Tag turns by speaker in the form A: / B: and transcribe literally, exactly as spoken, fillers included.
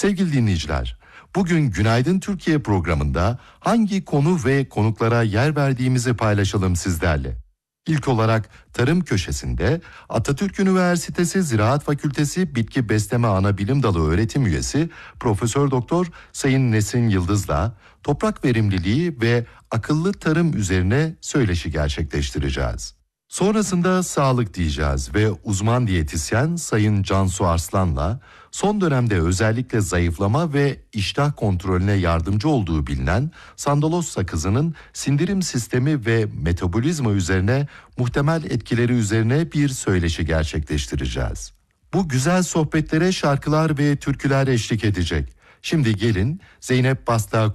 A: Sevgili dinleyiciler, bugün Günaydın Türkiye programında hangi konu ve konuklara yer verdiğimizi paylaşalım sizlerle. İlk olarak tarım köşesinde Atatürk Üniversitesi Ziraat Fakültesi Bitki Besleme Anabilim Dalı öğretim üyesi Profesör Doktor Sayın Nesin Yıldız'la toprak verimliliği ve akıllı tarım üzerine söyleşi gerçekleştireceğiz. Sonrasında sağlık diyeceğiz ve uzman diyetisyen Sayın Cansu Arslan'la son dönemde özellikle zayıflama ve iştah kontrolüne yardımcı olduğu bilinen sandalos sakızının sindirim sistemi ve metabolizma üzerine muhtemel etkileri üzerine bir söyleşi gerçekleştireceğiz. Bu güzel sohbetlere şarkılar ve türküler eşlik edecek. Şimdi gelin Zeynep Bastığa